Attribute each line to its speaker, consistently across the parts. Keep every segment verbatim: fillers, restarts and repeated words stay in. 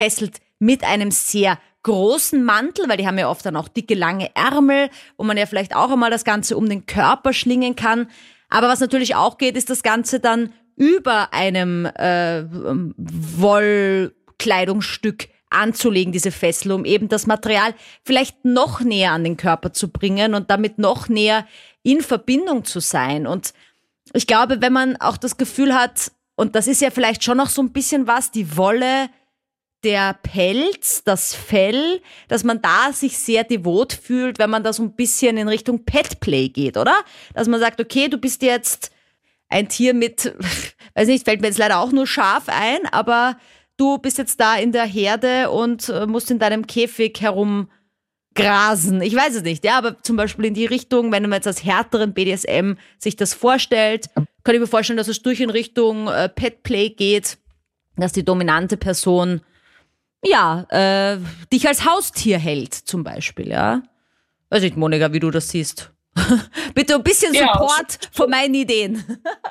Speaker 1: gefesselt mit einem sehr großen Mantel, weil die haben ja oft dann auch dicke, lange Ärmel, wo man ja vielleicht auch einmal das Ganze um den Körper schlingen kann. Aber was natürlich auch geht, ist das Ganze dann über einem äh, Wollkleidungsstück anzulegen, diese Fessel, um eben das Material vielleicht noch näher an den Körper zu bringen und damit noch näher in Verbindung zu sein. Und ich glaube, wenn man auch das Gefühl hat, und das ist ja vielleicht schon noch so ein bisschen was, die Wolle, der Pelz, das Fell, dass man da sich sehr devot fühlt, wenn man da so ein bisschen in Richtung Petplay geht, oder? Dass man sagt, okay, du bist jetzt ein Tier mit, weiß nicht, fällt mir jetzt leider auch nur Schaf ein, aber du bist jetzt da in der Herde und musst in deinem Käfig herumgrasen. Ich weiß es nicht, ja, aber zum Beispiel in die Richtung, wenn man jetzt als härteren B D S M sich das vorstellt, kann ich mir vorstellen, dass es durch in Richtung äh, Petplay geht, dass die dominante Person ja, äh, dich als Haustier hält, zum Beispiel, ja. Weiß nicht, Monika, wie du das siehst. Bitte ein bisschen Support ja, von meinen Ideen.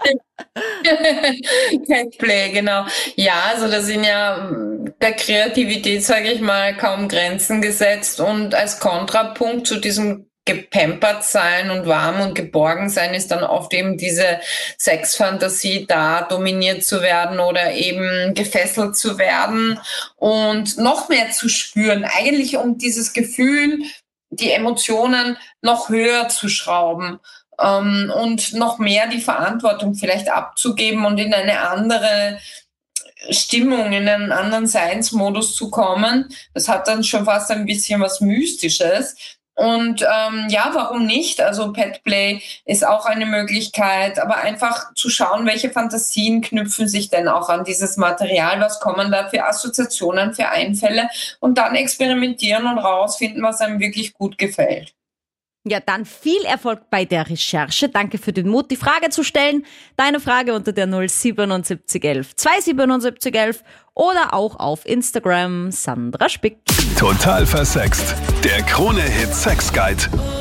Speaker 2: Petplay, genau. Ja, also da sind ja der Kreativität, sage ich mal, kaum Grenzen gesetzt und als Kontrapunkt zu diesem gepampert sein und warm und geborgen sein ist dann oft eben diese Sexfantasie da, dominiert zu werden oder eben gefesselt zu werden und noch mehr zu spüren, eigentlich um dieses Gefühl, die Emotionen noch höher zu schrauben ähm, und noch mehr die Verantwortung vielleicht abzugeben und in eine andere Stimmung, in einen anderen Seinsmodus zu kommen. Das hat dann schon fast ein bisschen was Mystisches. Und ähm, ja, warum nicht? Also Petplay ist auch eine Möglichkeit, aber einfach zu schauen, welche Fantasien knüpfen sich denn auch an dieses Material, was kommen da für Assoziationen, für Einfälle und dann experimentieren und rausfinden, was einem wirklich gut gefällt.
Speaker 1: Ja, dann viel Erfolg bei der Recherche. Danke für den Mut, die Frage zu stellen. Deine Frage unter der null siebenundsiebzig elf zweihundertsiebenundsiebzig elf oder auch auf Instagram Sandra Spick.
Speaker 3: Total versext. Der Krone-Hit Sex Guide.